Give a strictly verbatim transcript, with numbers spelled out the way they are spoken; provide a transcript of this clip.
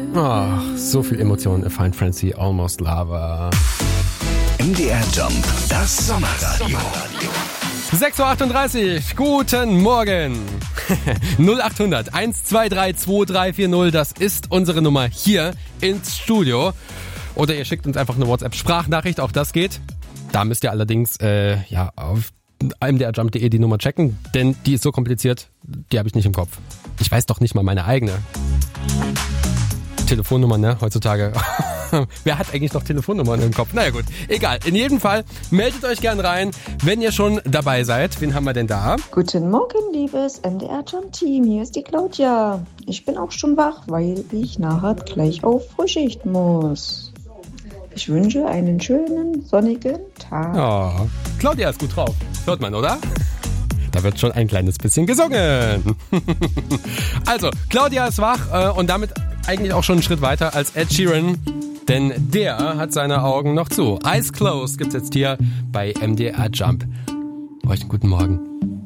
Ach, so viel Emotionen. A Fine Frenzy, Almost Lava. M D R Jump, das Sommerradio. sechs Uhr achtunddreißig, guten Morgen. null acht hundert, eins zwei drei, zwei drei vier null, das ist unsere Nummer hier ins Studio. Oder ihr schickt uns einfach eine WhatsApp-Sprachnachricht, auch das geht. Da müsst ihr allerdings äh, ja auf m d r jump punkt d e die Nummer checken, denn die ist so kompliziert, die habe ich nicht im Kopf. Ich weiß doch nicht mal meine eigene. Telefonnummer, ne, heutzutage. Wer hat eigentlich noch Telefonnummern im Kopf? Naja gut, egal. In jedem Fall, meldet euch gern rein, wenn ihr schon dabei seid. Wen haben wir denn da? Guten Morgen, liebes M D R Jump Team. Hier ist die Claudia. Ich bin auch schon wach, weil ich nachher gleich auf Frühschicht muss. Ich wünsche einen schönen, sonnigen Tag. Oh, Claudia ist gut drauf. Hört man, oder? Da wird schon ein kleines bisschen gesungen. Also, Claudia ist wach äh, und damit eigentlich auch schon einen Schritt weiter als Ed Sheeran. Denn der hat seine Augen noch zu. Eyes Closed gibt's jetzt hier bei M D R Jump. Euch einen guten Morgen.